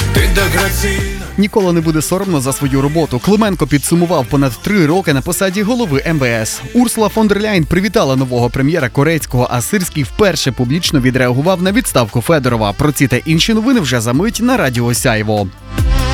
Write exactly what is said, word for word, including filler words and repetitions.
Ти так граційна. Ніколи не буде соромно за свою роботу. Клименко підсумував понад три роки на посаді голови ем ве ес. Урсула фон дер Ляєн привітала нового прем'єра корейського, а Сирський вперше публічно відреагував на відставку Федорова. Про ці та інші новини вже за мить на Радіо Сяйво.